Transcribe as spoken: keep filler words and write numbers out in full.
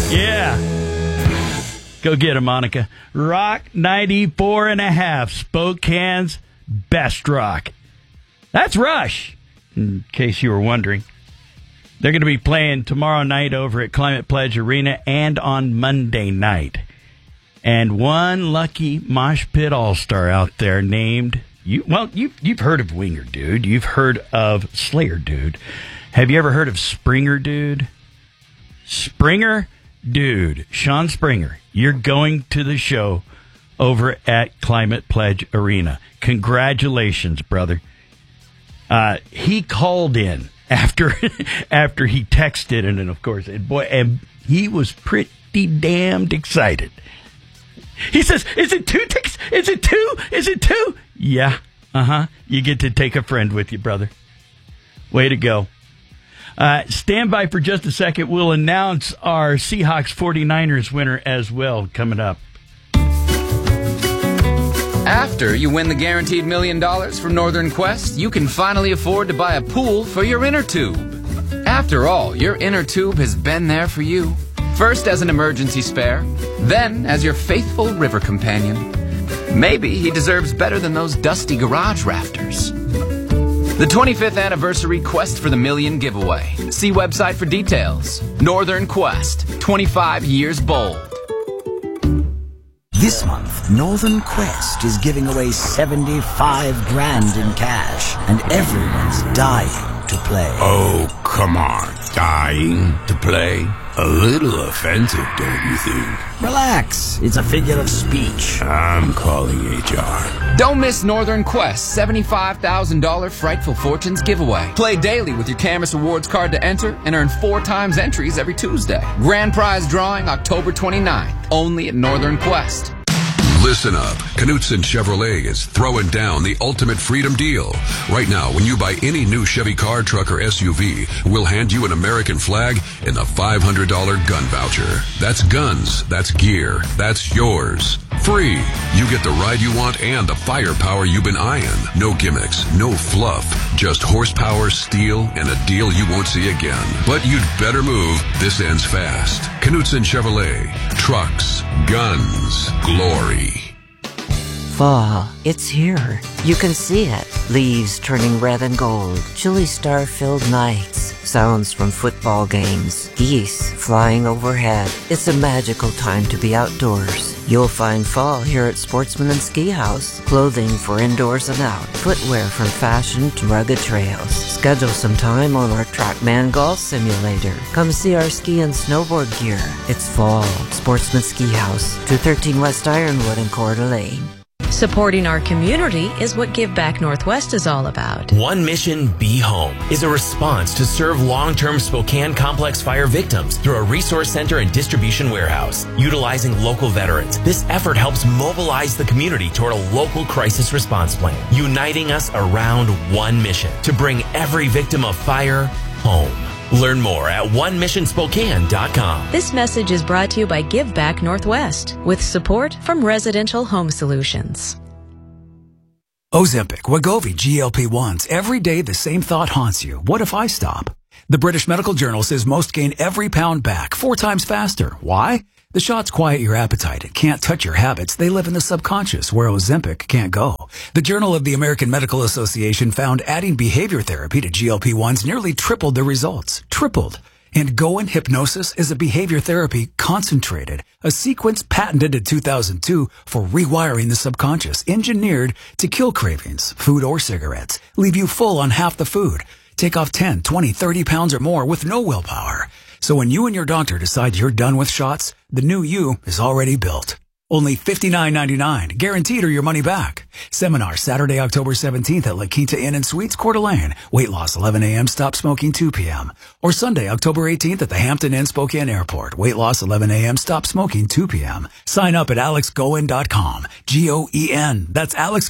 Yeah. Go get him, Monica. Rock ninety-four and a half, Spokane's best rock. That's Rush, in case you were wondering. They're going to be playing tomorrow night over at Climate Pledge Arena and on Monday night. And one lucky mosh pit all-star out there named, you. well, you, you've heard of Winger Dude. You've heard of Slayer Dude. Have you ever heard of Springer Dude? Springer Dude. Sean Springer, you're going to the show over at Climate Pledge Arena. Congratulations, brother. Uh, he called in after after he texted, and, and of course, and boy, and he was pretty damned excited. He says, "Is it two tickets? Is it two? Is it two?" Yeah, uh huh. You get to take a friend with you, brother. Way to go. Uh, stand by for just a second. We'll announce our Seahawks forty-niners winner as well coming up. After you win the guaranteed million dollars from Northern Quest, you can finally afford to buy a pool for your inner tube. After all, your inner tube has been there for you. First as an emergency spare, then as your faithful river companion. Maybe he deserves better than those dusty garage rafters. The twenty-fifth anniversary Quest for the Million giveaway. See website for details. Northern Quest, twenty-five years bold. This month, Northern Quest is giving away seventy-five grand in cash, and everyone's dying to play. Oh, come on. Dying to play? A little offensive, don't you think? Relax. It's a figure of speech. I'm calling H R. Don't miss Northern Quest seventy-five thousand dollars Frightful Fortunes giveaway. Play daily with your Camus Rewards card to enter and earn four times entries every Tuesday. Grand prize drawing October twenty-ninth, only at Northern Quest. Listen up. Knutson Chevrolet is throwing down the ultimate freedom deal. Right now, when you buy any new Chevy car, truck, or S U V, we'll hand you an American flag and a five hundred dollars gun voucher. That's guns. That's gear. That's yours. Free. You get the ride you want and the firepower you've been eyeing. No gimmicks. No fluff. Just horsepower, steel, and a deal you won't see again. But you'd better move. This ends fast. Knutson Chevrolet. Trucks. Guns. Glory. Fall. It's here. You can see it. Leaves turning red and gold. Chilly star-filled nights. Sounds from football games. Geese flying overhead. It's a magical time to be outdoors. You'll find fall here at Sportsman and Ski House. Clothing for indoors and out. Footwear from fashion to rugged trails. Schedule some time on our TrackMan Golf Simulator. Come see our ski and snowboard gear. It's fall. Sportsman Ski House. two thirteen West Ironwood in Coeur d'Alene. Supporting our community is what Give Back Northwest is all about. One Mission Be Home is a response to serve long-term Spokane complex fire victims through a resource center and distribution warehouse. Utilizing local veterans, this effort helps mobilize the community toward a local crisis response plan, uniting us around one mission to bring every victim of fire home. Learn more at one mission spokane dot com. This message is brought to you by Give Back Northwest with support from Residential Home Solutions. Ozempic, Wegovy, G L P ones. Every day the same thought haunts you. What if I stop? The British Medical Journal says most gain every pound back four times faster. Why? The shots quiet your appetite. It can't touch your habits. They live in the subconscious, where Ozempic can't go. The Journal of the American Medical Association found adding behavior therapy to G L P ones nearly tripled the results. Tripled. And Goin Hypnosis is a behavior therapy concentrated, a sequence patented in two thousand two for rewiring the subconscious, engineered to kill cravings, food or cigarettes, leave you full on half the food, take off ten, twenty, thirty pounds or more with no willpower. So when you and your doctor decide you're done with shots, the new you is already built. Only fifty-nine ninety-nine, guaranteed or your money back. Seminar Saturday, October seventeenth at La Quinta Inn and Suites, Coeur d'Alene. Weight loss eleven a.m., stop smoking two p.m. Or Sunday, October eighteenth at the Hampton Inn Spokane Airport. Weight loss eleven a.m., stop smoking two p.m. Sign up at alex goen dot com. G O E N. That's alex